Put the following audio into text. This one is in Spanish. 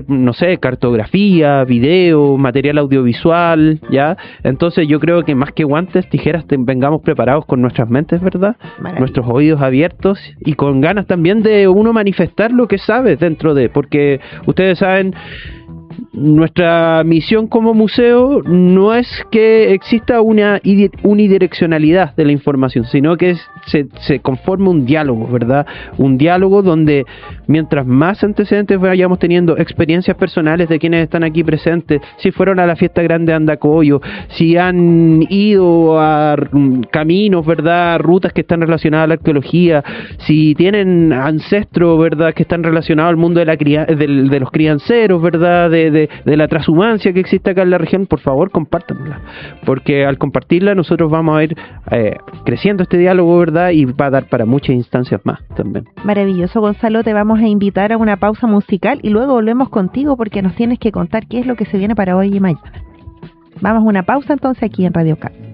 no sé, cartografía, video, material audiovisual, ¿ya? Entonces yo creo que más que guantes, tijeras, vengamos preparados con nuestras mentes, ¿verdad? Nuestros oídos abiertos y con ganas también de uno manifestar lo que sabe dentro de, porque ustedes saben, nuestra misión como museo no es que exista una unidireccionalidad de la información, sino que se conforme un diálogo, ¿verdad? Un diálogo donde mientras más antecedentes vayamos teniendo, experiencias personales de quienes están aquí presentes, si fueron a la fiesta grande de Andacoyo, si han ido a caminos, ¿verdad? Rutas que están relacionadas a la arqueología, si tienen ancestros, ¿verdad? Que están relacionados al mundo de de los crianceros, ¿verdad? De la transhumancia que existe acá en la región, por favor, compártanla, porque al compartirla nosotros vamos a ir creciendo este diálogo, ¿verdad? Y va a dar para muchas instancias más también. Maravilloso, Gonzalo, te vamos a invitar a una pausa musical y luego volvemos contigo porque nos tienes que contar qué es lo que se viene para hoy y mañana. Vamos a una pausa entonces aquí en Radio K.